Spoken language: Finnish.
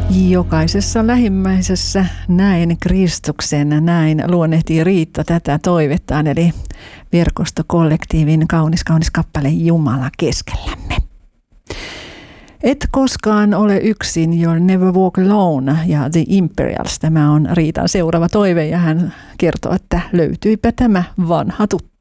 Jokaisessa lähimmäisessä näin Kristuksen, näin luonnehtii Riitta tätä toivettaan, eli verkostokollektiivin kaunis kappale Jumala keskellämme. Et koskaan ole yksin, You'll Never Walk Alone ja The Imperials. Tämä on Riitan seuraava toive ja hän kertoo, että löytyipä tämä vanha tuttu.